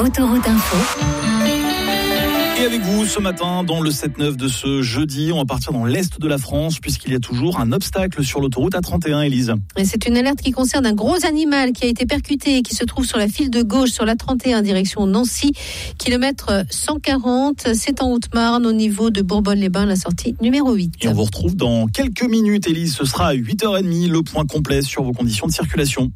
Autoroute Info. Et avec vous ce matin dans le 7-9 de ce jeudi, on va partir dans l'est de la France puisqu'il y a toujours un obstacle sur l'autoroute A31, Élise. Et c'est une alerte qui concerne un gros animal qui a été percuté et qui se trouve sur la file de gauche sur l'A31 direction Nancy, kilomètre 140. C'est en Haute-Marne au niveau de Bourbonne-les-Bains, la sortie numéro 8. Et on vous retrouve dans quelques minutes, Élise. Ce sera à 8h30, le point complet sur vos conditions de circulation.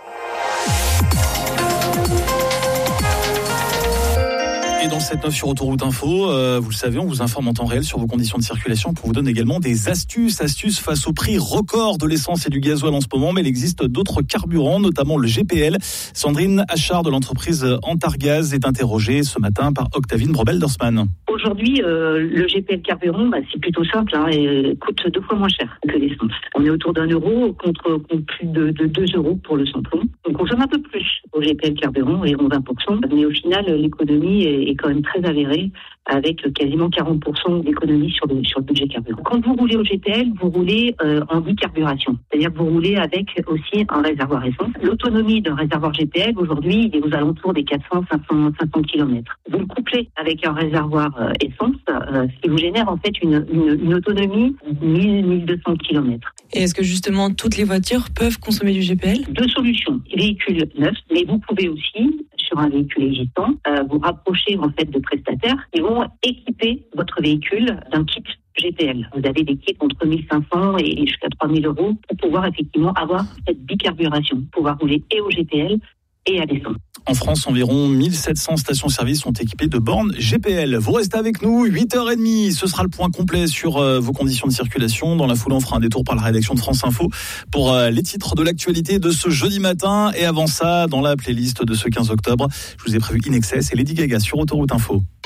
Et dans le 7-9 sur Autoroute Info, vous le savez, on vous informe en temps réel sur vos conditions de circulation. On vous donne également des astuces face au prix record de l'essence et du gasoil en ce moment. Mais il existe d'autres carburants, notamment le GPL. Sandrine Achard de l'entreprise Antargaz est interrogée ce matin par Octavine Brobel-Dorsman. Aujourd'hui, le GPL carburant, c'est plutôt simple et coûte 2 fois moins cher que l'essence. On est autour d'€1 contre plus de 2 € pour le samplon. On consomme un peu plus au GPL carburant, environ 20%. Mais au final, l'économie est quand même très avérée, avec quasiment 40% d'économie sur le budget carburant. Quand vous roulez au GPL, vous roulez en bicarburation. C'est-à-dire que vous roulez avec aussi un réservoir essence. L'autonomie d'un réservoir GPL, aujourd'hui, il est aux alentours des 400-500 km. Vous le couplez avec un réservoir essence, ce qui vous génère en fait une autonomie de 1000-1200 km. Et est-ce que justement toutes les voitures peuvent consommer du GPL ? 2 solutions. Véhicules neufs, mais vous pouvez aussi, sur un véhicule existant, vous rapprocher en fait de prestataires qui vont équiper votre véhicule d'un kit GPL. Vous avez des kits entre 1500 et jusqu'à 3000 € pour pouvoir effectivement avoir cette bicarburation, pouvoir rouler et au GPL et à l'essence. En France, environ 1700 stations-service sont équipées de bornes GPL. Vous restez avec nous, 8h30. Ce sera le point complet sur vos conditions de circulation. Dans la foulée, on fera un détour par la rédaction de France Info pour les titres de l'actualité de ce jeudi matin. Et avant ça, dans la playlist de ce 15 octobre, je vous ai prévu In Excess et Lady Gaga sur Autoroute Info.